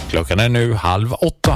Klockan är nu 7:30.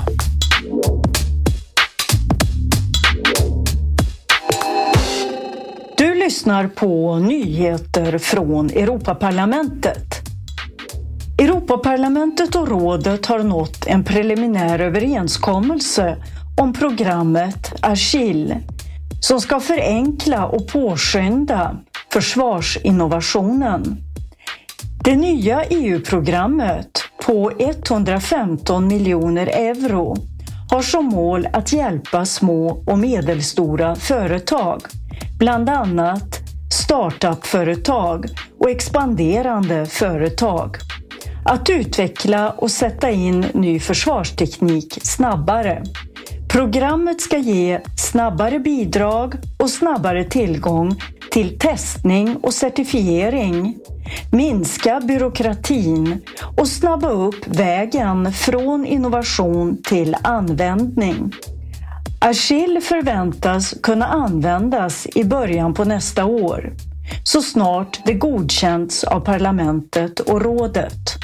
Du lyssnar på nyheter från Europaparlamentet. Europaparlamentet och rådet har nått en preliminär överenskommelse om programmet Agile som ska förenkla och påskynda försvarsinnovationen. Det nya EU-programmet på 115 miljoner euro har som mål att hjälpa små och medelstora företag, bland annat startup-företag och expanderande företag, att utveckla och sätta in ny försvarsteknik snabbare. Programmet ska ge snabbare bidrag och snabbare tillgång till testning och certifiering, minska byråkratin och snabba upp vägen från innovation till användning. Agile förväntas kunna användas i början på nästa år, så snart det godkänts av parlamentet och rådet.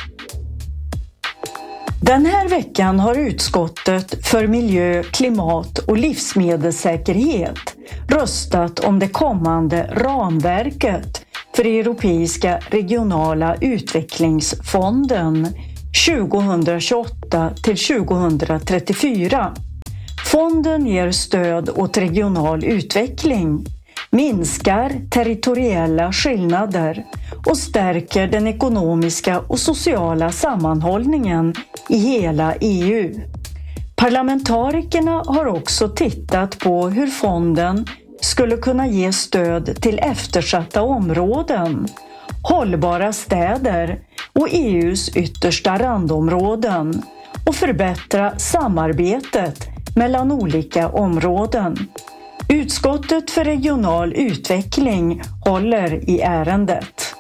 Den här veckan har utskottet för miljö, klimat och livsmedelssäkerhet röstat om det kommande ramverket för Europeiska regionala utvecklingsfonden 2028 till 2034. Fonden ger stöd åt regional utveckling, minskar territoriella skillnader och stärker den ekonomiska och sociala sammanhållningen i hela EU. Parlamentarikerna har också tittat på hur fonden skulle kunna ge stöd till eftersatta områden, hållbara städer och EU:s yttersta randområden och förbättra samarbetet mellan olika områden. Utskottet för regional utveckling håller i ärendet.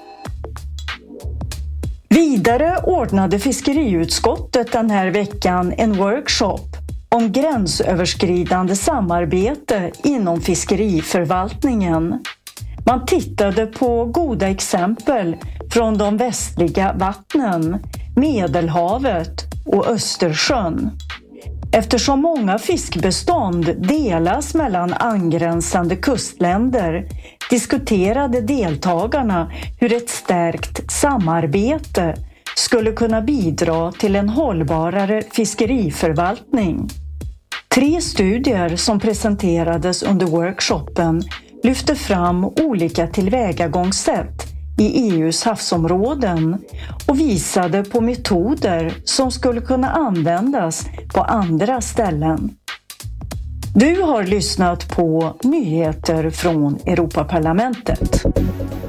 Vidare ordnade fiskeriutskottet den här veckan en workshop om gränsöverskridande samarbete inom fiskeriförvaltningen. Man tittade på goda exempel från de västliga vattnen, Medelhavet och Östersjön. Eftersom många fiskbestånd delas mellan angränsande kustländer diskuterade deltagarna hur ett stärkt samarbete skulle kunna bidra till en hållbarare fiskeriförvaltning. 3 studier som presenterades under workshopen lyfte fram olika tillvägagångssätt i EU:s havsområden och visade på metoder som skulle kunna användas på andra ställen. Du har lyssnat på nyheter från Europaparlamentet.